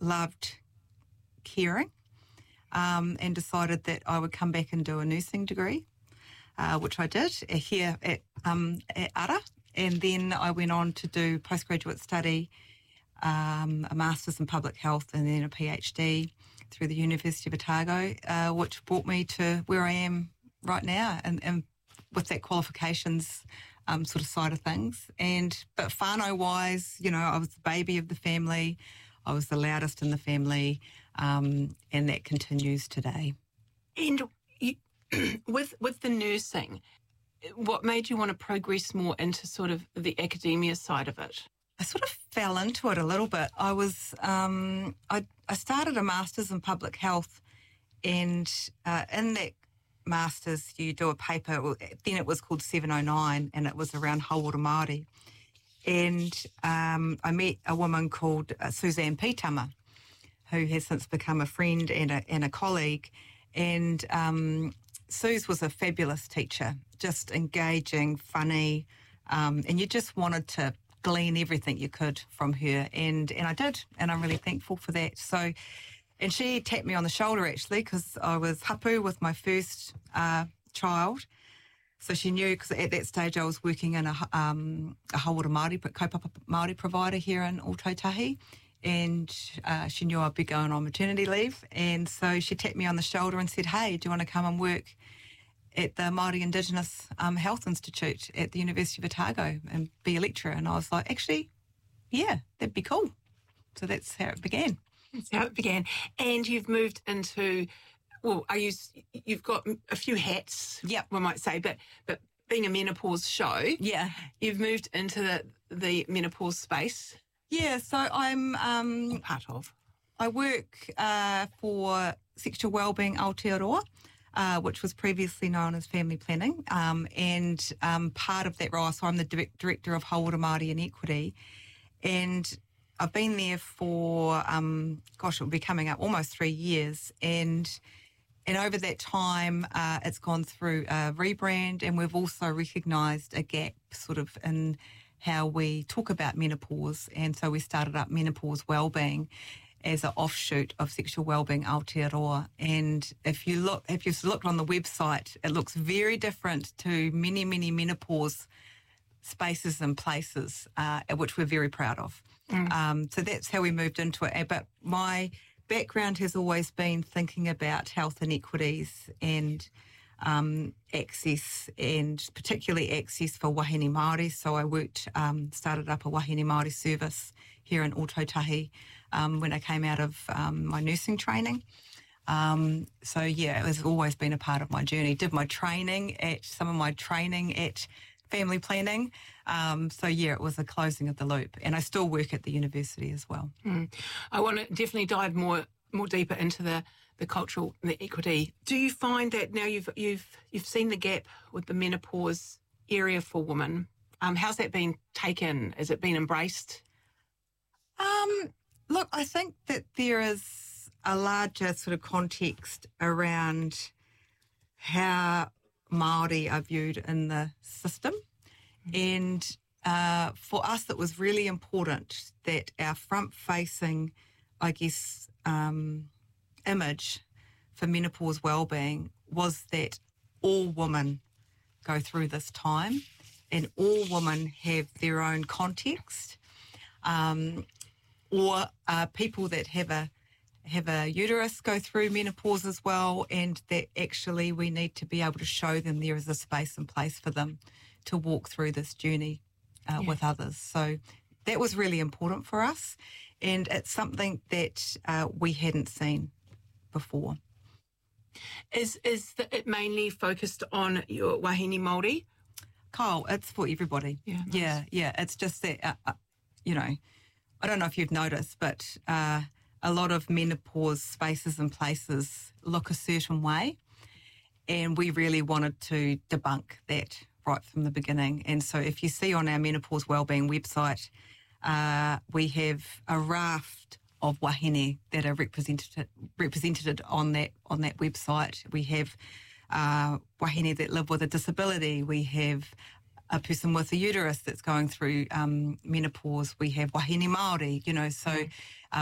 loved caring, and decided that I would come back and do a nursing degree, which I did here at Ara. And then I went on to do postgraduate study, a Master's in Public Health and then a PhD through the University of Otago, which brought me to where I am right now and with that qualifications sort of side of things. But whānau-wise, I was the baby of the family. I was the loudest in the family, and that continues today. And with the nursing, what made you want to progress more into sort of the academia side of it? I sort of fell into it a little bit. I was I started a Master's in Public Health, and in that Master's you do a paper, then it was called 709, and it was around Hauora Māori. And I met a woman called Suzanne Pitama, who has since become a friend and a colleague. And Suze was a fabulous teacher, just engaging, funny, and you just wanted to glean everything you could from her. And I did, and I'm really thankful for that. So, and she tapped me on the shoulder, actually, because I was hapu with my first child. So she knew, because at that stage I was working in a Hauora Māori, kaupapa Māori provider here in Ōtautahi, and she knew I'd be going on maternity leave. And so she tapped me on the shoulder and said, hey, do you want to come and work at the Māori Indigenous Health Institute at the University of Otago and be a lecturer? And I was like, actually, yeah, that'd be cool. So that's how it began. That's how it began. And you've moved into... Well, you've got a few hats, yep, one might say, but being a menopause show, yeah, you've moved into the menopause space. Yeah, so I'm part of. I work for Sexual Wellbeing Aotearoa, which was previously known as Family Planning, and part of that role. So I'm the director of Hauora Māori and Equity, and I've been there for it will be coming up almost 3 years, and over that time, it's gone through a rebrand, and we've also recognised a gap sort of in how we talk about menopause. And so we started up Menopause Wellbeing as an offshoot of Sexual Wellbeing Aotearoa. And if you've looked on the website, it looks very different to many, many menopause spaces and places, which we're very proud of. So that's how we moved into it. But my background has always been thinking about health inequities and access, and particularly access for wahine Māori. So I started up a wahine Māori service here in Ōtautahi when I came out of my nursing training. So yeah, it has always been a part of my journey. Did some of my training at Family Planning. So yeah, it was a closing of the loop, and I still work at the university as well. I want to definitely dive more deeper into the cultural, the equity. Do you find that now you've seen the gap with the menopause area for women? How's that been taken? Has it been embraced? Look, I think that there is a larger sort of context around how Māori are viewed in the system. And for us, it was really important that our front-facing, I guess, image for menopause wellbeing was that all women go through this time, and all women have their own context, or people that have a uterus go through menopause as well, and that actually we need to be able to show them there is a space and place for them to walk through this journey with others. So that was really important for us, and it's something that we hadn't seen before. Is it mainly focused on your wahine Māori? Kyle, it's for everybody. Yeah. It's just that, I don't know if you've noticed, but a lot of menopause spaces and places look a certain way, and we really wanted to debunk that right from the beginning. And so if you see on our Menopause Wellbeing website, we have a raft of wahine that are represented on that website. We have wahine that live with a disability. We have a person with a uterus that's going through menopause. We have wahine Māori, so